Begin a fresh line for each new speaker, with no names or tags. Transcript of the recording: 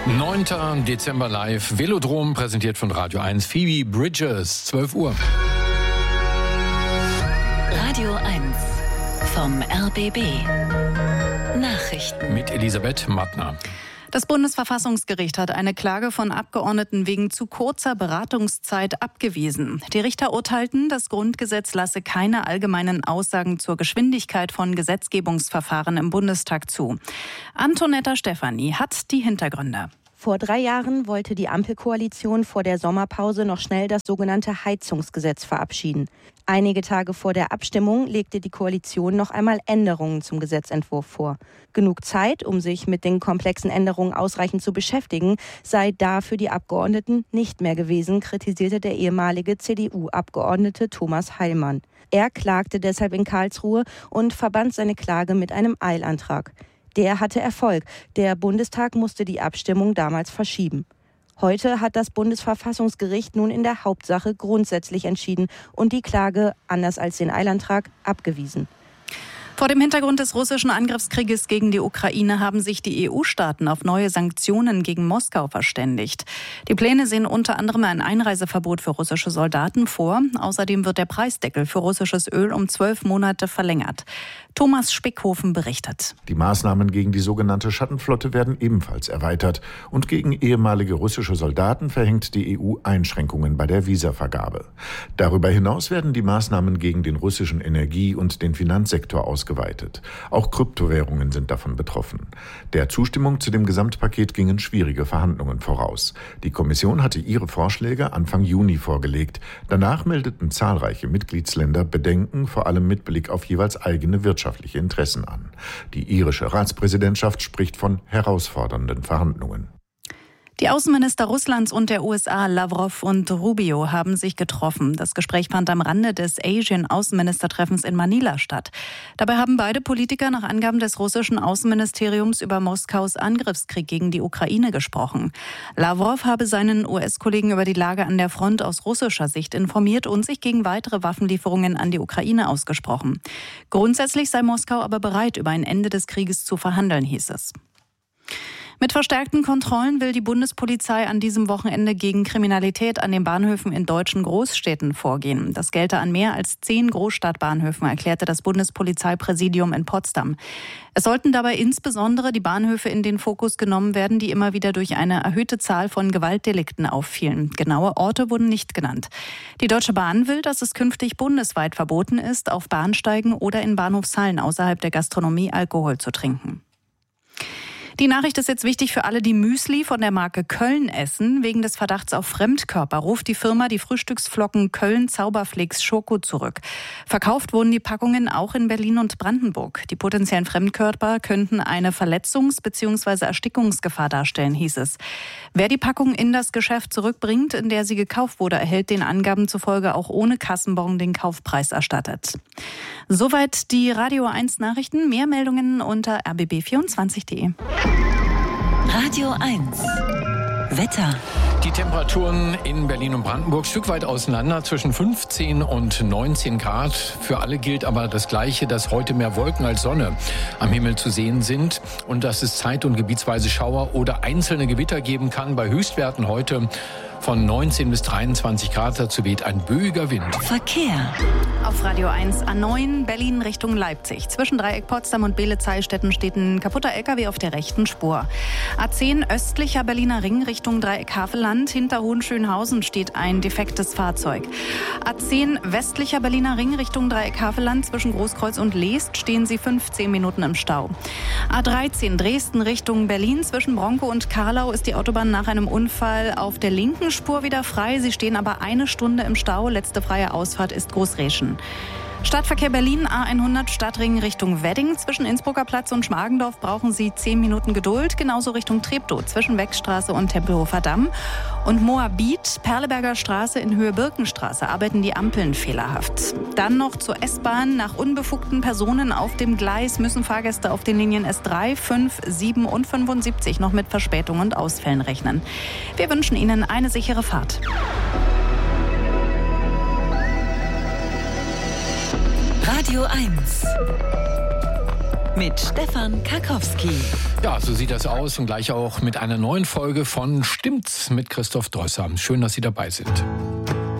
9. Dezember live. Velodrom präsentiert von Radio 1. Phoebe Bridgers, 12 Uhr.
Radio 1 vom RBB. Nachrichten.
Mit Elisabeth Mattner.
Das Bundesverfassungsgericht hat eine Klage von Abgeordneten wegen zu kurzer Beratungszeit abgewiesen. Die Richter urteilten, das Grundgesetz lasse keine allgemeinen Aussagen zur Geschwindigkeit von Gesetzgebungsverfahren im Bundestag zu. Antonetta Stefani hat die Hintergründe.
Vor 3 Jahren wollte die Ampelkoalition vor der Sommerpause noch schnell das sogenannte Heizungsgesetz verabschieden. Einige Tage vor der Abstimmung legte die Koalition noch einmal Änderungen zum Gesetzentwurf vor. Genug Zeit, um sich mit den komplexen Änderungen ausreichend zu beschäftigen, sei da für die Abgeordneten nicht mehr gewesen, kritisierte der ehemalige CDU-Abgeordnete Thomas Heilmann. Er klagte deshalb in Karlsruhe und verband seine Klage mit einem Eilantrag. Der hatte Erfolg. Der Bundestag musste die Abstimmung damals verschieben. Heute hat das Bundesverfassungsgericht nun in der Hauptsache grundsätzlich entschieden und die Klage, anders als den Eilantrag, abgewiesen.
Vor dem Hintergrund des russischen Angriffskrieges gegen die Ukraine haben sich die EU-Staaten auf neue Sanktionen gegen Moskau verständigt. Die Pläne sehen unter anderem ein Einreiseverbot für russische Soldaten vor. Außerdem wird der Preisdeckel für russisches Öl um 12 Monate verlängert. Thomas Spickhofen berichtet.
Die Maßnahmen gegen die sogenannte Schattenflotte werden ebenfalls erweitert. Und gegen ehemalige russische Soldaten verhängt die EU Einschränkungen bei der Visavergabe. Darüber hinaus werden die Maßnahmen gegen den russischen Energie- und den Finanzsektor ausgeweitet. Auch Kryptowährungen sind davon betroffen. Der Zustimmung zu dem Gesamtpaket gingen schwierige Verhandlungen voraus. Die Kommission hatte ihre Vorschläge Anfang Juni vorgelegt. Danach meldeten zahlreiche Mitgliedsländer Bedenken, vor allem mit Blick auf jeweils eigene wirtschaftliche Interessen an. Die irische Ratspräsidentschaft spricht von herausfordernden Verhandlungen.
Die Außenminister Russlands und der USA, Lavrov und Rubio, haben sich getroffen. Das Gespräch fand am Rande des Asien-Außenministertreffens in Manila statt. Dabei haben beide Politiker nach Angaben des russischen Außenministeriums über Moskaus Angriffskrieg gegen die Ukraine gesprochen. Lavrov habe seinen US-Kollegen über die Lage an der Front aus russischer Sicht informiert und sich gegen weitere Waffenlieferungen an die Ukraine ausgesprochen. Grundsätzlich sei Moskau aber bereit, über ein Ende des Krieges zu verhandeln, hieß es. Mit verstärkten Kontrollen will die Bundespolizei an diesem Wochenende gegen Kriminalität an den Bahnhöfen in deutschen Großstädten vorgehen. Das gelte an mehr als 10 Großstadtbahnhöfen, erklärte das Bundespolizeipräsidium in Potsdam. Es sollten dabei insbesondere die Bahnhöfe in den Fokus genommen werden, die immer wieder durch eine erhöhte Zahl von Gewaltdelikten auffielen. Genaue Orte wurden nicht genannt. Die Deutsche Bahn will, dass es künftig bundesweit verboten ist, auf Bahnsteigen oder in Bahnhofshallen außerhalb der Gastronomie Alkohol zu trinken. Die Nachricht ist jetzt wichtig für alle, die Müsli von der Marke Köln essen. Wegen des Verdachts auf Fremdkörper ruft die Firma die Frühstücksflocken Köln Zauberflakes Schoko zurück. Verkauft wurden die Packungen auch in Berlin und Brandenburg. Die potenziellen Fremdkörper könnten eine Verletzungs- bzw. Erstickungsgefahr darstellen, hieß es. Wer die Packung in das Geschäft zurückbringt, in der sie gekauft wurde, erhält den Angaben zufolge auch ohne Kassenbon den Kaufpreis erstattet. Soweit die Radio 1 Nachrichten. Mehr Meldungen unter rbb24.de.
Radio 1 Wetter.
Die Temperaturen in Berlin und Brandenburg ein Stück weit auseinander, zwischen 15 und 19 Grad. Für alle gilt aber das Gleiche, dass heute mehr Wolken als Sonne am Himmel zu sehen sind und dass es zeit- und gebietsweise Schauer oder einzelne Gewitter geben kann. Bei Höchstwerten heute von 19 bis 23 Grad. Dazu weht ein böiger Wind.
Verkehr.
Auf Radio 1 A9 Berlin Richtung Leipzig. Zwischen Dreieck Potsdam und Beelitz-Heilstätten steht ein kaputter LKW auf der rechten Spur. A10 östlicher Berliner Ring Richtung Dreieck Havelland. Hinter Hohenschönhausen steht ein defektes Fahrzeug. A10 westlicher Berliner Ring Richtung Dreieck Havelland. Zwischen Großkreuz und Leest stehen Sie 15 Minuten im Stau. A13 Dresden Richtung Berlin. Zwischen Bronkow und Karlau ist die Autobahn nach einem Unfall auf der linken Spur wieder frei. Sie stehen aber 1 Stunde im Stau. Letzte freie Ausfahrt ist Großreschen. Stadtverkehr Berlin, A100 Stadtring Richtung Wedding. Zwischen Innsbrucker Platz und Schmargendorf brauchen Sie 10 Minuten Geduld. Genauso Richtung Treptow zwischen Wechstraße und Tempelhofer Damm. Und Moabit, Perleberger Straße in Höhe Birkenstraße arbeiten die Ampeln fehlerhaft. Dann noch zur S-Bahn. Nach unbefugten Personen auf dem Gleis müssen Fahrgäste auf den Linien S3, 5, 7 und 75 noch mit Verspätungen und Ausfällen rechnen. Wir wünschen Ihnen eine sichere Fahrt.
Radio 1 mit Stefan Karkowski.
Ja, so sieht das aus und gleich auch mit einer neuen Folge von Stimmt's mit Christoph Drösser. Schön, dass Sie dabei sind.